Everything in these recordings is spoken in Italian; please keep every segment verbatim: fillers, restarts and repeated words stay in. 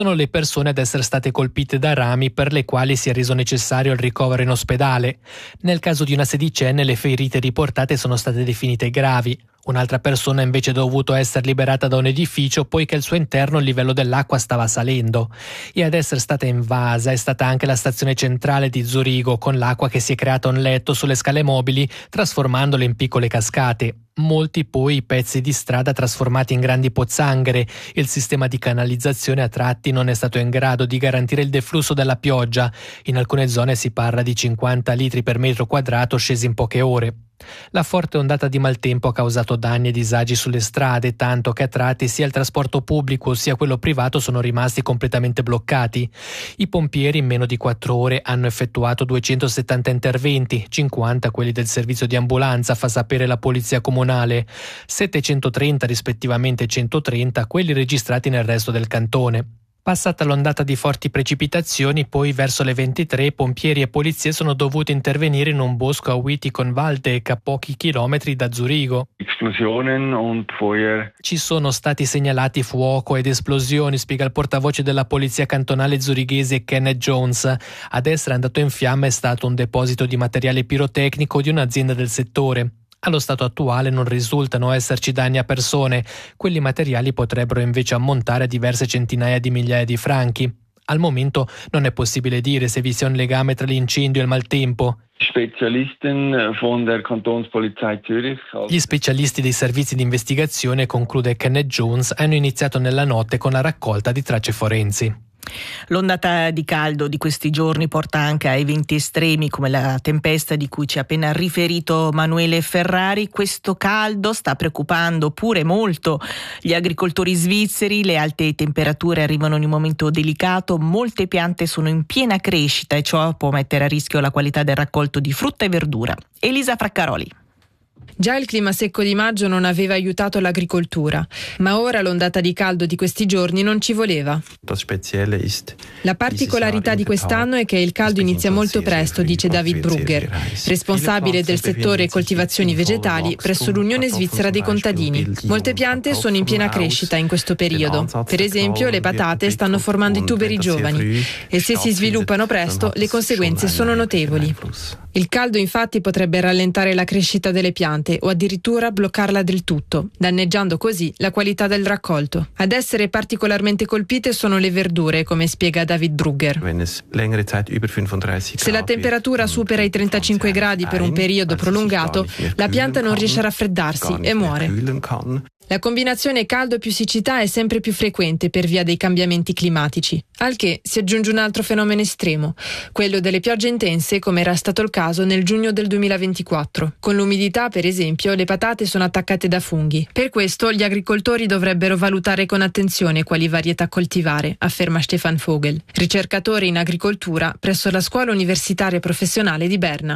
sono le persone ad essere state colpite da rami per le quali si è reso necessario il ricovero in ospedale. Nel caso di una sedicenne le ferite riportate sono state definite gravi. Un'altra persona invece è dovuto essere liberata da un edificio poiché al suo interno il livello dell'acqua stava salendo. E ad essere stata invasa è stata anche la stazione centrale di Zurigo, con l'acqua che si è creata un letto sulle scale mobili trasformandole in piccole cascate. Molti poi i pezzi di strada trasformati in grandi pozzanghere. Il sistema di canalizzazione a tratti non è stato in grado di garantire il deflusso della pioggia. In alcune zone si parla di cinquanta litri per metro quadrato scesi in poche ore. La forte ondata di maltempo ha causato danni e disagi sulle strade, tanto che a tratti sia il trasporto pubblico sia quello privato sono rimasti completamente bloccati. I pompieri in meno di quattro ore hanno effettuato duecentosettanta interventi, cinquanta quelli del servizio di ambulanza, fa sapere la polizia comunale, settecentotrenta rispettivamente centotrenta quelli registrati nel resto del cantone. Passata l'ondata di forti precipitazioni, poi verso le ventitré pompieri e polizie sono dovuti intervenire in un bosco a Wittikon-Waldeck, a pochi chilometri da Zurigo. Explosionen und Feuer. Ci sono stati segnalati fuoco ed esplosioni, spiega il portavoce della polizia cantonale zurighese Kenneth Jones. Ad essere andato in fiamme è stato un deposito di materiale pirotecnico di un'azienda del settore. Allo stato attuale non risultano esserci danni a persone, quelli materiali potrebbero invece ammontare a diverse centinaia di migliaia di franchi. Al momento non è possibile dire se vi sia un legame tra l'incendio e il maltempo. Gli specialisti dei servizi di investigazione, conclude Kenneth Jones, hanno iniziato nella notte con la raccolta di tracce forensi. L'ondata di caldo di questi giorni porta anche a eventi estremi come la tempesta di cui ci ha appena riferito Manuele Ferrari. Questo caldo sta preoccupando pure molto gli agricoltori svizzeri, le alte temperature arrivano in un momento delicato, molte piante sono in piena crescita e ciò può mettere a rischio la qualità del raccolto di frutta e verdura. Elisa Fraccaroli. Già il clima secco di maggio non aveva aiutato l'agricoltura, ma ora l'ondata di caldo di questi giorni non ci voleva. La particolarità di quest'anno è che il caldo inizia molto presto, dice David Brugger, responsabile del settore coltivazioni vegetali presso l'Unione Svizzera dei Contadini. Molte piante sono in piena crescita in questo periodo. Per esempio, le patate stanno formando i tuberi giovani e se si sviluppano presto, le conseguenze sono notevoli. Il caldo infatti potrebbe rallentare la crescita delle piante o addirittura bloccarla del tutto, danneggiando così la qualità del raccolto. Ad essere particolarmente colpite sono le verdure, come spiega David Brugger. Se la temperatura supera i trentacinque gradi per un periodo prolungato, la pianta non riesce a raffreddarsi e muore. La combinazione caldo più siccità è sempre più frequente per via dei cambiamenti climatici, al che si aggiunge un altro fenomeno estremo, quello delle piogge intense, come era stato il caso nel giugno del duemilaventiquattro. Con l'umidità, per esempio, le patate sono attaccate da funghi. Per questo gli agricoltori dovrebbero valutare con attenzione quali varietà coltivare, afferma Stefan Vogel, ricercatore in agricoltura presso la Scuola Universitaria Professionale di Berna.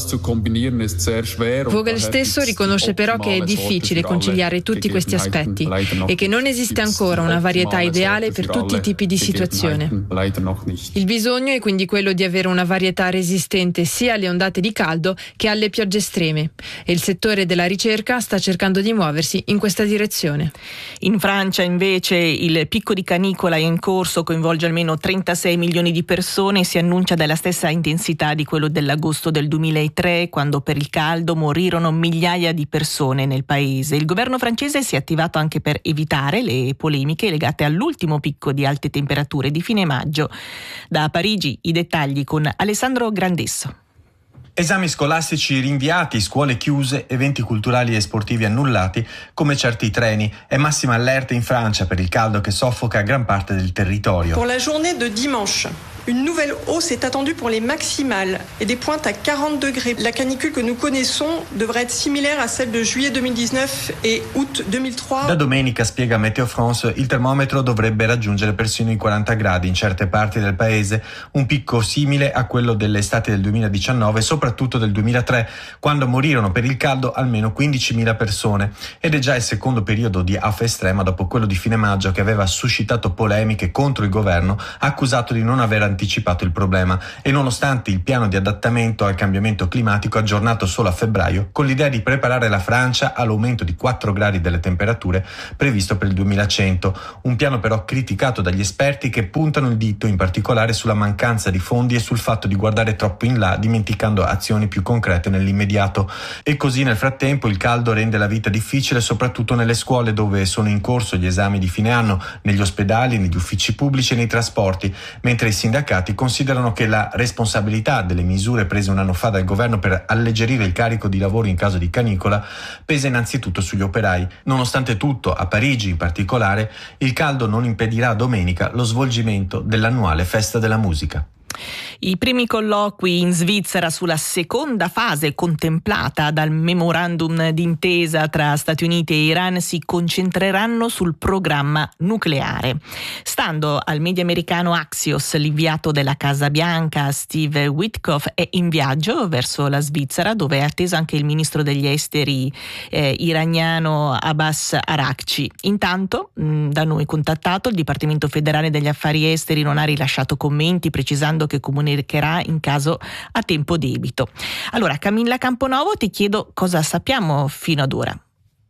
Vogel stesso riconosce però che è difficile conciliare tutti questi questi aspetti e che non esiste ancora una varietà ideale per tutti i tipi di situazione. Il bisogno è quindi quello di avere una varietà resistente sia alle ondate di caldo che alle piogge estreme e il settore della ricerca sta cercando di muoversi in questa direzione. In Francia invece il picco di canicola è in corso, coinvolge almeno trentasei milioni di persone e si annuncia della stessa intensità di quello dell'agosto del duemilatré, quando per il caldo morirono migliaia di persone nel paese. Il governo francese si è attivato anche per evitare le polemiche legate all'ultimo picco di alte temperature di fine maggio. Da Parigi i dettagli con Alessandro Grandesso. Esami scolastici rinviati, scuole chiuse, eventi culturali e sportivi annullati, come certi treni. È massima allerta in Francia per il caldo che soffoca gran parte del territorio. Pour la journée de dimanche, une nouvelle hausse est attendue pour les maximales et des pointes à quarante degrés. La canicule que nous connaissons devrait être similaire à celle de juillet duemiladiciannove e août duemilatré. Da domenica, spiega Meteo France, il termometro dovrebbe raggiungere persino i quaranta gradi in certe parti del paese, un picco simile a quello dell'estate del duemiladiciannove e soprattutto del duemilatré, quando morirono per il caldo almeno quindicimila persone. Ed è già il secondo periodo di afa estrema dopo quello di fine maggio che aveva suscitato polemiche contro il governo, accusato di non aver anticipato il problema e nonostante il piano di adattamento al cambiamento climatico aggiornato solo a febbraio, con l'idea di preparare la Francia all'aumento di quattro gradi delle temperature previsto per il duemilacento, un piano però criticato dagli esperti che puntano il dito in particolare sulla mancanza di fondi e sul fatto di guardare troppo in là, dimenticando azioni più concrete nell'immediato. E così nel frattempo il caldo rende la vita difficile soprattutto nelle scuole dove sono in corso gli esami di fine anno, negli ospedali, negli uffici pubblici e nei trasporti, mentre i sindacati considerano che la responsabilità delle misure prese un anno fa dal governo per alleggerire il carico di lavoro in caso di canicola pesa innanzitutto sugli operai. Nonostante tutto, a Parigi in particolare, il caldo non impedirà domenica lo svolgimento dell'annuale Festa della Musica. I primi colloqui in Svizzera sulla seconda fase contemplata dal memorandum d'intesa tra Stati Uniti e Iran si concentreranno sul programma nucleare. Stando al media americano Axios, l'inviato della Casa Bianca Steve Witkoff è in viaggio verso la Svizzera, dove è atteso anche il ministro degli esteri eh, iraniano Abbas Araghchi. Intanto, mh, da noi contattato, il Dipartimento federale degli affari esteri non ha rilasciato commenti, precisando che comunicherà in caso a tempo debito. Allora, Camilla Camponovo, ti chiedo cosa sappiamo fino ad ora.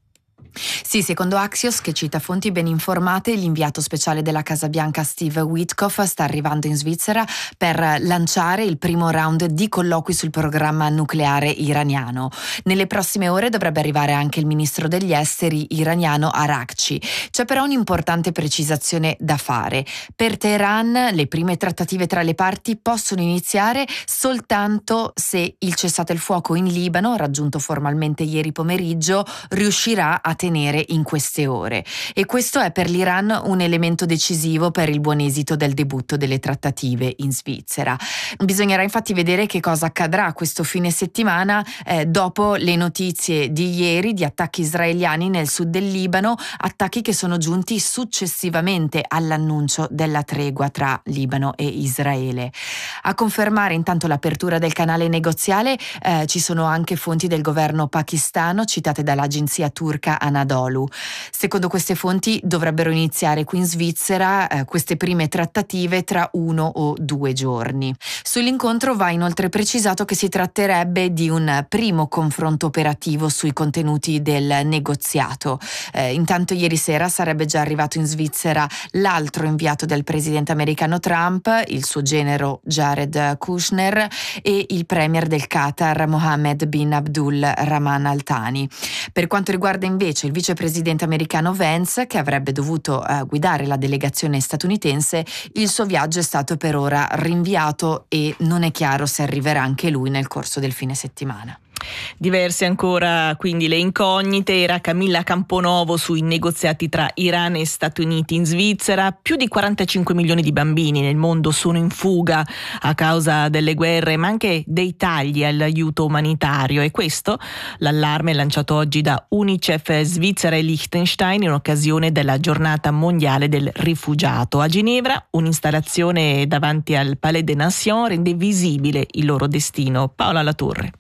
Sì, secondo Axios, che cita fonti ben informate, l'inviato speciale della Casa Bianca Steve Witkoff sta arrivando in Svizzera per lanciare il primo round di colloqui sul programma nucleare iraniano. Nelle prossime ore dovrebbe arrivare anche il ministro degli esteri iraniano Araghchi. C'è però un'importante precisazione da fare. Per Teheran le prime trattative tra le parti possono iniziare soltanto se il cessate il fuoco in Libano, raggiunto formalmente ieri pomeriggio, riuscirà a tenere in queste ore, e questo è per l'Iran un elemento decisivo per il buon esito del debutto delle trattative in Svizzera. Bisognerà infatti vedere che cosa accadrà questo fine settimana eh, dopo le notizie di ieri di attacchi israeliani nel sud del Libano, attacchi che sono giunti successivamente all'annuncio della tregua tra Libano e Israele. A confermare intanto l'apertura del canale negoziale eh, ci sono anche fonti del governo pakistano citate dall'agenzia turca Anadolu. Secondo queste fonti dovrebbero iniziare qui in Svizzera eh, queste prime trattative tra uno o due giorni. Sull'incontro va inoltre precisato che si tratterebbe di un primo confronto operativo sui contenuti del negoziato. Eh, intanto ieri sera sarebbe già arrivato in Svizzera l'altro inviato del presidente americano Trump, il suo genero Jared Kushner, e il premier del Qatar Mohammed bin Abdul Rahman Al Thani. Per quanto riguarda invece il vicepresidente americano Vance, che avrebbe dovuto uh, guidare la delegazione statunitense, il suo viaggio è stato per ora rinviato e non è chiaro se arriverà anche lui nel corso del fine settimana. Diverse ancora quindi le incognite. Era Camilla Camponovo sui negoziati tra Iran e Stati Uniti in Svizzera. Più di quarantacinque milioni di bambini nel mondo sono in fuga a causa delle guerre, ma anche dei tagli all'aiuto umanitario, e questo l'allarme lanciato oggi da Unicef Svizzera e Liechtenstein in occasione della giornata mondiale del rifugiato. A Ginevra un'installazione davanti al Palais des Nations rende visibile il loro destino. Paola Latorre.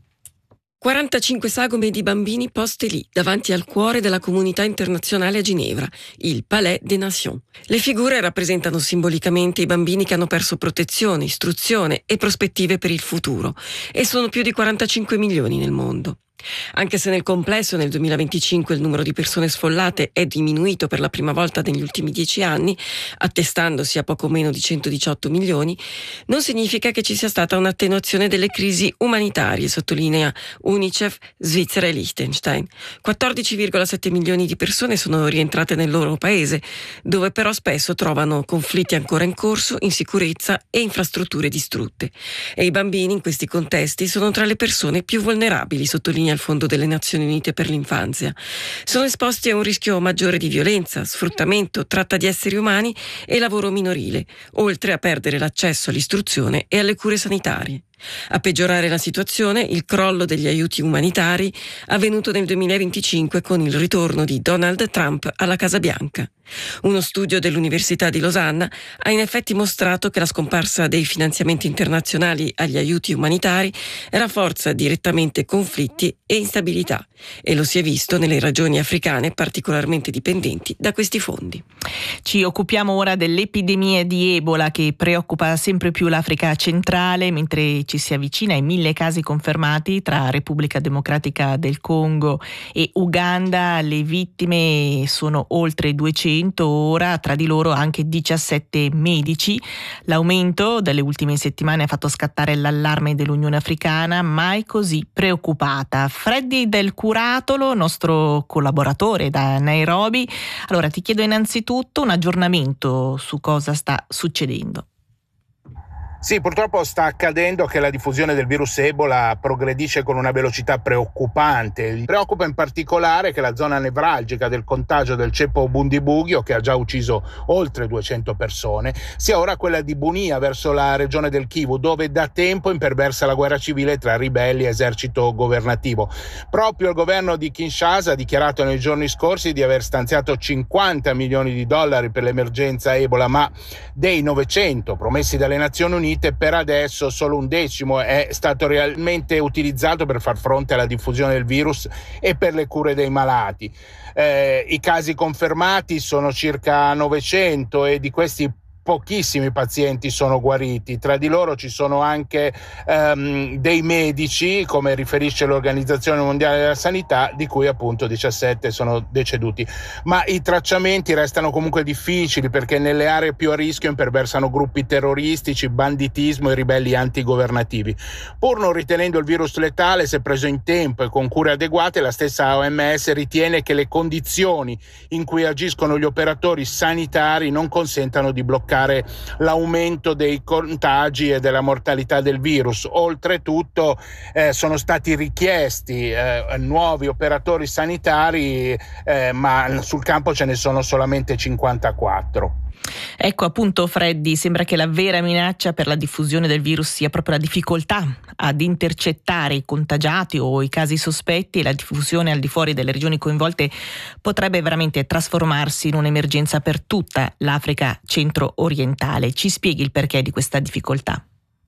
quarantacinque sagome di bambini poste lì, davanti al cuore della comunità internazionale a Ginevra, il Palais des Nations. Le figure rappresentano simbolicamente i bambini che hanno perso protezione, istruzione e prospettive per il futuro, e sono più di quarantacinque milioni nel mondo. Anche se nel complesso nel duemilaventicinque il numero di persone sfollate è diminuito per la prima volta negli ultimi dieci anni, attestandosi a poco meno di centodiciotto milioni, non significa che ci sia stata un'attenuazione delle crisi umanitarie, sottolinea Unicef, Svizzera e Liechtenstein. quattordici virgola sette milioni di persone sono rientrate nel loro paese, dove però spesso trovano conflitti ancora in corso, insicurezza e infrastrutture distrutte. E i bambini in questi contesti sono tra le persone più vulnerabili, sottolinea il Fondo delle Nazioni Unite per l'infanzia. Sono esposti a un rischio maggiore di violenza, sfruttamento, tratta di esseri umani e lavoro minorile, oltre a perdere l'accesso all'istruzione e alle cure sanitarie. A peggiorare la situazione, il crollo degli aiuti umanitari avvenuto nel duemilaventicinque con il ritorno di Donald Trump alla Casa Bianca. Uno studio dell'Università di Losanna ha in effetti mostrato che la scomparsa dei finanziamenti internazionali agli aiuti umanitari rafforza direttamente conflitti e instabilità, e lo si è visto nelle regioni africane particolarmente dipendenti da questi fondi. Ci occupiamo ora dell'epidemia di Ebola che preoccupa sempre più l'Africa centrale, mentre ci si avvicina ai mille casi confermati tra Repubblica Democratica del Congo e Uganda. Le vittime sono oltre duecento, ora tra di loro anche diciassette medici. L'aumento delle ultime settimane ha fatto scattare l'allarme dell'Unione Africana, mai così preoccupata. Freddy Del Curatolo, nostro collaboratore da Nairobi. Allora ti chiedo innanzitutto un aggiornamento su cosa sta succedendo. Sì, purtroppo sta accadendo che la diffusione del virus Ebola progredisce con una velocità preoccupante. Preoccupa in particolare che la zona nevralgica del contagio del ceppo Bundibugyo, che ha già ucciso oltre duecento persone, sia ora quella di Bunia, verso la regione del Kivu, dove da tempo imperversa la guerra civile tra ribelli e esercito governativo. Proprio il governo di Kinshasa ha dichiarato nei giorni scorsi di aver stanziato cinquanta milioni di dollari per l'emergenza Ebola, ma dei novecento promessi dalle Nazioni Unite per adesso solo un decimo è stato realmente utilizzato per far fronte alla diffusione del virus e per le cure dei malati. Eh, i casi confermati sono circa novecento e di questi pochissimi pazienti sono guariti. Tra di loro ci sono anche um, dei medici, come riferisce l'Organizzazione Mondiale della Sanità, di cui appunto diciassette sono deceduti. Ma i tracciamenti restano comunque difficili, perché nelle aree più a rischio imperversano gruppi terroristici, banditismo e ribelli antigovernativi. Pur non ritenendo il virus letale, se preso in tempo e con cure adeguate, la stessa O M S ritiene che le condizioni in cui agiscono gli operatori sanitari non consentano di bloccare l'aumento dei contagi e della mortalità del virus. Oltretutto eh, sono stati richiesti eh, nuovi operatori sanitari, eh, ma sul campo ce ne sono solamente cinquantaquattro. Ecco appunto Freddy, sembra che la vera minaccia per la diffusione del virus sia proprio la difficoltà ad intercettare i contagiati o i casi sospetti, e la diffusione al di fuori delle regioni coinvolte potrebbe veramente trasformarsi in un'emergenza per tutta l'Africa centro-orientale. Ci spieghi il perché di questa difficoltà?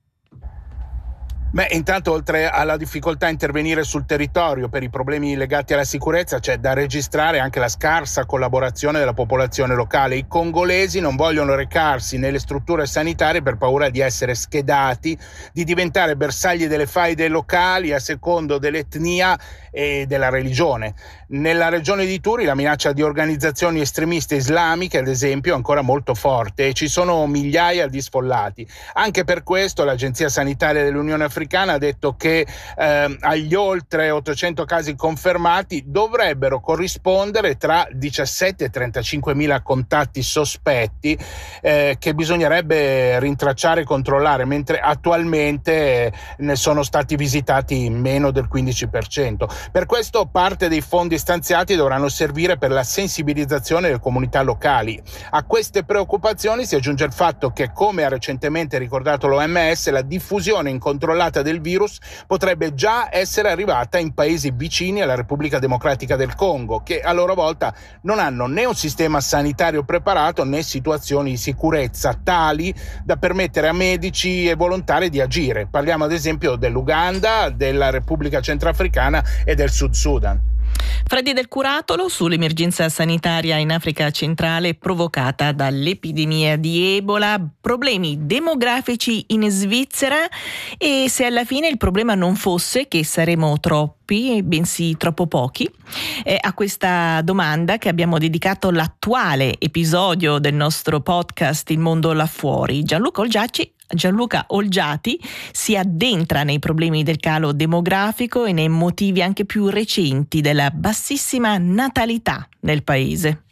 Beh, intanto oltre alla difficoltà a intervenire sul territorio per i problemi legati alla sicurezza, c'è da registrare anche la scarsa collaborazione della popolazione locale. I congolesi non vogliono recarsi nelle strutture sanitarie per paura di essere schedati, di diventare bersagli delle faide locali a secondo dell'etnia e della religione. Nella regione di Turi la minaccia di organizzazioni estremiste islamiche, ad esempio, è ancora molto forte e ci sono migliaia di sfollati. Anche per questo l'Agenzia Sanitaria dell'Unione Africana ha detto che eh, agli oltre ottocento casi confermati dovrebbero corrispondere tra diciassette e trentacinquemila contatti sospetti eh, che bisognerebbe rintracciare e controllare, mentre attualmente eh, ne sono stati visitati meno del quindici per cento. Per questo parte dei fondi stanziati dovranno servire per la sensibilizzazione delle comunità locali. A queste preoccupazioni si aggiunge il fatto che, come ha recentemente ricordato l'O M S, la diffusione incontrollata del virus potrebbe già essere arrivata in paesi vicini alla Repubblica Democratica del Congo, che a loro volta non hanno né un sistema sanitario preparato né situazioni di sicurezza tali da permettere a medici e volontari di agire. Parliamo ad esempio dell'Uganda, della Repubblica Centrafricana e del Sud Sudan. Freddy Del Curatolo sull'emergenza sanitaria in Africa centrale provocata dall'epidemia di Ebola, problemi demografici in Svizzera, e se alla fine il problema non fosse che saremo troppi, bensì troppo pochi. È a questa domanda che abbiamo dedicato l'attuale episodio del nostro podcast Il mondo là fuori. Gianluca Olgiati Gianluca Olgiati si addentra nei problemi del calo demografico e nei motivi anche più recenti della bassissima natalità nel paese.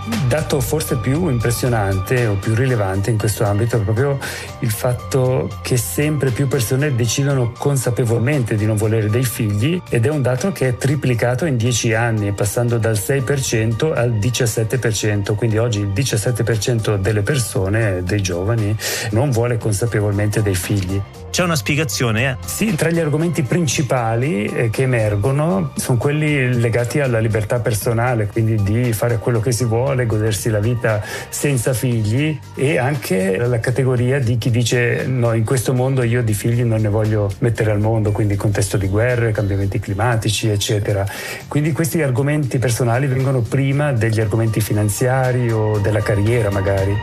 Il dato forse più impressionante o più rilevante in questo ambito è proprio il fatto che sempre più persone decidono consapevolmente di non volere dei figli, ed è un dato che è triplicato in dieci anni, passando dal sei per cento al diciassette per cento. Quindi oggi il diciassette per cento delle persone, dei giovani, non vuole consapevolmente dei figli. C'è una spiegazione? Eh? Sì, tra gli argomenti principali eh, che emergono sono quelli legati alla libertà personale, quindi di fare quello che si vuole, godersi la vita senza figli, e anche la categoria di chi dice no, in questo mondo io di figli non ne voglio mettere al mondo, quindi contesto di guerre, cambiamenti climatici, eccetera. Quindi questi argomenti personali vengono prima degli argomenti finanziari o della carriera magari.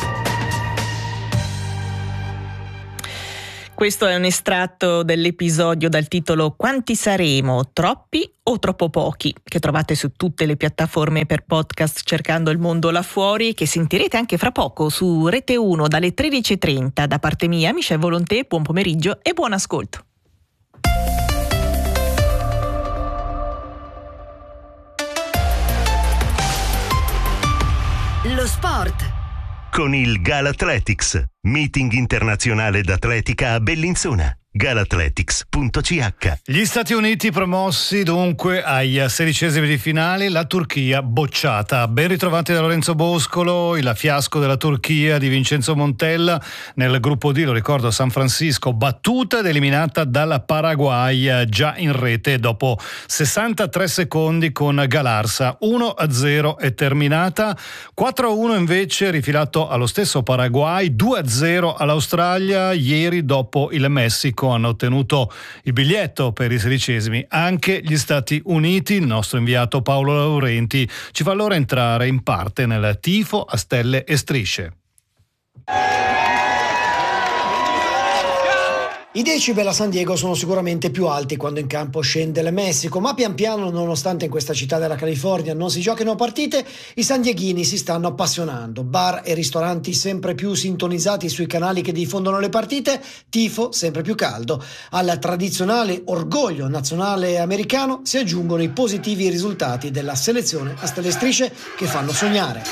Questo è un estratto dell'episodio dal titolo Quanti saremo? Troppi o troppo pochi? Che trovate su tutte le piattaforme per podcast cercando Il mondo là fuori, che sentirete anche fra poco su Rete uno dalle tredici e trenta. Da parte mia, Michel Volonté, buon pomeriggio e buon ascolto. Lo sport con il Galathletics, meeting internazionale d'atletica a Bellinzona. Galathletics punto c h. Gli Stati Uniti promossi dunque ai sedicesimi di finale, la Turchia bocciata. Ben ritrovati da Lorenzo Boscolo. Il fiasco della Turchia di Vincenzo Montella nel gruppo D, lo ricordo, San Francisco, battuta ed eliminata dal Paraguay già in rete dopo sessantatré secondi con Galarza. uno a zero è terminata, quattro a uno invece rifilato allo stesso Paraguay, due a zero all'Australia. Ieri dopo il Messico hanno ottenuto il biglietto per i sedicesimi anche gli Stati Uniti. Il nostro inviato Paolo Laurenti ci fa allora entrare in parte nel tifo a stelle e strisce. I decibel a San Diego sono sicuramente più alti quando in campo scende il Messico, ma pian piano, nonostante in questa città della California non si giochino partite, i sandieghini si stanno appassionando. Bar e ristoranti sempre più sintonizzati sui canali che diffondono le partite, tifo sempre più caldo. Al tradizionale orgoglio nazionale americano si aggiungono i positivi risultati della selezione a stelle e strisce che fanno sognare.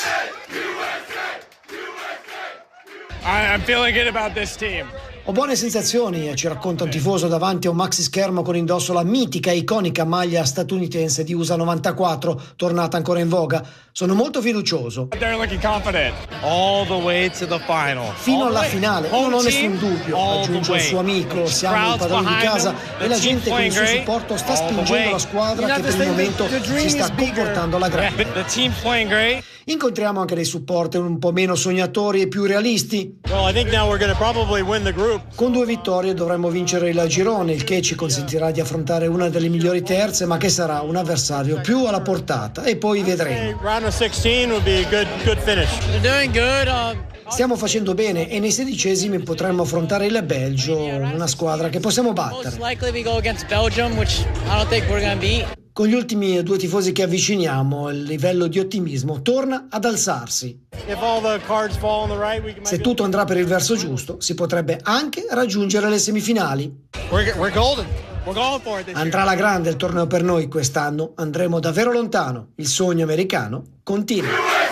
I'm feeling good about this team. Ho buone sensazioni, ci racconta un tifoso davanti a un maxi schermo con indosso la mitica e iconica maglia statunitense di U S A novantaquattro, tornata ancora in voga. Sono molto fiducioso. All the way to the final. Fino alla finale, non ho nessun dubbio, aggiunge il suo amico. Siamo i padroni di casa e la gente con il suo supporto sta spingendo la squadra che per il momento si sta comportando alla grande. Incontriamo anche dei supporter un po' meno sognatori e più realisti. Well, I think now we're going to probably win the group. Con due vittorie dovremmo vincere il girone, il che ci consentirà di affrontare una delle migliori terze, ma che sarà un avversario più alla portata, e poi vedremo. Round of sixteen would be a good good finish. They're doing good. Um... Stiamo facendo bene e nei sedicesimi potremmo affrontare il Belgio, una squadra che possiamo battere. Con gli ultimi due tifosi che avviciniamo, il livello di ottimismo torna ad alzarsi. Se tutto andrà per il verso giusto, si potrebbe anche raggiungere le semifinali. Andrà alla grande il torneo per noi quest'anno, andremo davvero lontano. Il sogno americano continua.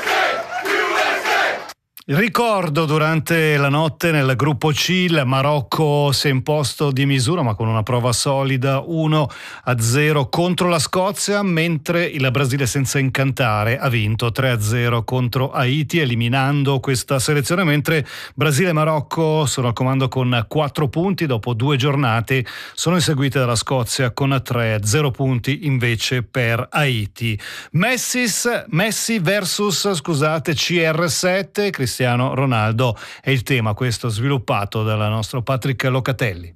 Il ricordo durante la notte nel gruppo C, il Marocco si è imposto di misura ma con una prova solida uno a zero contro la Scozia, mentre il Brasile senza incantare ha vinto tre a zero contro Haiti, eliminando questa selezione, mentre Brasile e Marocco sono al comando con quattro punti dopo due giornate, sono inseguite dalla Scozia con tre, zero punti invece per Haiti. Messi, Messi versus scusate C R sette, Cristiano Ronaldo è il tema questo sviluppato dal nostro Patrick Locatelli.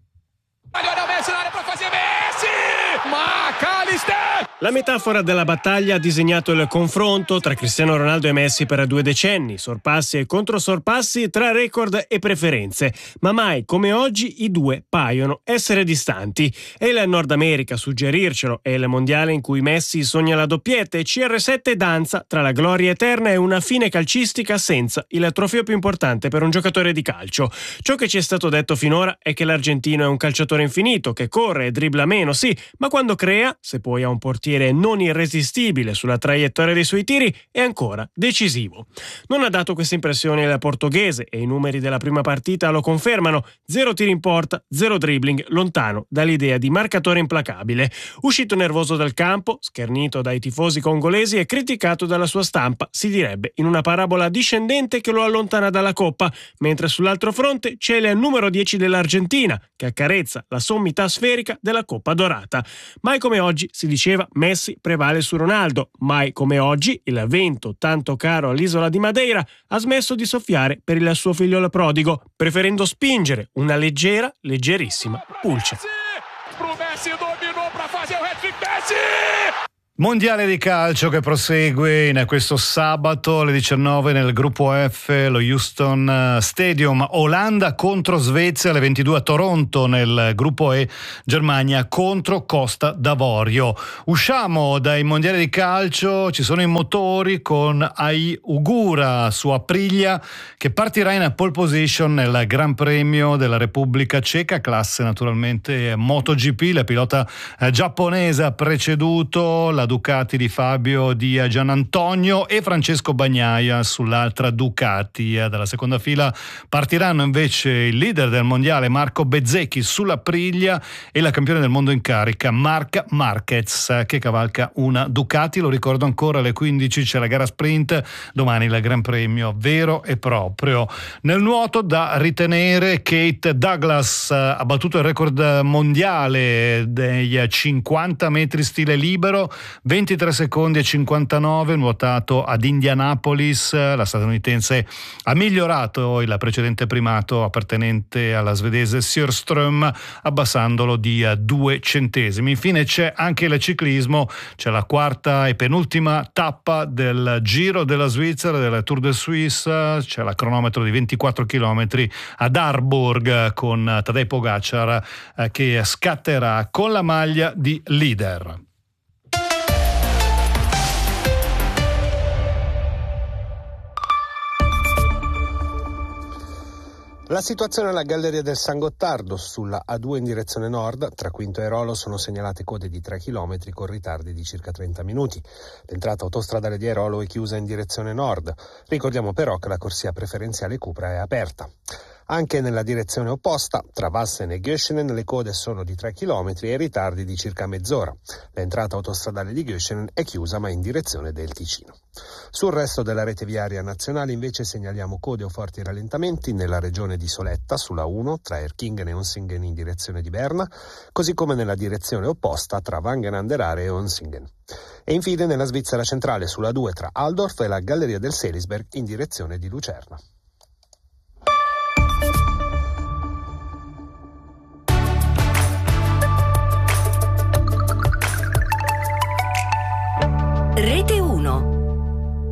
La metafora della battaglia ha disegnato il confronto tra Cristiano Ronaldo e Messi per due decenni, sorpassi e controsorpassi tra record e preferenze, ma mai come oggi i due paiono essere distanti. È il Nord America a suggerircelo, è il mondiale in cui Messi sogna la doppietta e C R sette danza tra la gloria eterna e una fine calcistica senza il trofeo più importante per un giocatore di calcio. Ciò che ci è stato detto finora è che l'argentino è un calciatore infinito, che corre e dribbla meno, sì, ma quando crea, se poi ha un portiere portiere non irresistibile sulla traiettoria dei suoi tiri e ancora decisivo. Non ha dato questa impressione il portoghese e i numeri della prima partita lo confermano: zero tiri in porta, zero dribbling, lontano dall'idea di marcatore implacabile. Uscito nervoso dal campo, schernito dai tifosi congolesi e criticato dalla sua stampa, si direbbe in una parabola discendente che lo allontana dalla Coppa, mentre sull'altro fronte c'è il numero dieci dell'Argentina, che accarezza la sommità sferica della Coppa dorata. Mai come oggi, si diceva, Messi prevale su Ronaldo. Mai come oggi il vento tanto caro all'isola di Madeira ha smesso di soffiare per il suo figliolo prodigo, preferendo spingere una leggera, leggerissima pulce. Mondiale di calcio che prosegue in questo sabato alle diciannove nel gruppo F, lo Houston Stadium. Olanda contro Svezia, alle ventidue a Toronto nel gruppo E, Germania contro Costa d'Avorio. Usciamo dai mondiali di calcio, ci sono i motori con Ai Ugura su Aprilia che partirà in pole position nel Gran Premio della Repubblica Ceca, classe naturalmente MotoGP. La pilota giapponese ha preceduto la Ducati di Fabio Di Gianantonio e Francesco Bagnaia sull'altra Ducati. Dalla seconda fila partiranno invece il leader del mondiale Marco Bezzecchi sull'Aprilia e la campione del mondo in carica Marc Marquez che cavalca una Ducati. Lo ricordo ancora, alle quindici c'è la gara sprint, domani il Gran Premio vero e proprio. Nel nuoto da ritenere Kate Douglas ha battuto il record mondiale dei cinquanta metri stile libero, ventitré secondi e cinquantanove, nuotato ad Indianapolis. La statunitense ha migliorato il precedente primato appartenente alla svedese Sjöström, abbassandolo di due centesimi. Infine c'è anche il ciclismo, c'è la quarta e penultima tappa del Giro della Svizzera, del Tour de Suisse. C'è la cronometro di ventiquattro chilometri ad Harburg con Tadej Pogacar eh, che scatterà con la maglia di leader. La situazione alla Galleria del San Gottardo, sulla A due in direzione nord, tra Quinto e Rolo sono segnalate code di tre chilometri con ritardi di circa trenta minuti. L'entrata autostradale di Airolo è chiusa in direzione nord. Ricordiamo però che la corsia preferenziale Cupra è aperta. Anche nella direzione opposta, tra Vassen e Göschenen, le code sono di tre chilometri e ritardi di circa mezz'ora. L'entrata autostradale di Göschenen è chiusa ma in direzione del Ticino. Sul resto della rete viaria nazionale invece segnaliamo code o forti rallentamenti nella regione di Soletta sulla uno tra Erkingen e Onsingen in direzione di Berna, così come nella direzione opposta tra Wangen an der Aare e Onsingen. E infine nella Svizzera centrale sulla due tra Altdorf e la Galleria del Selisberg in direzione di Lucerna. Rete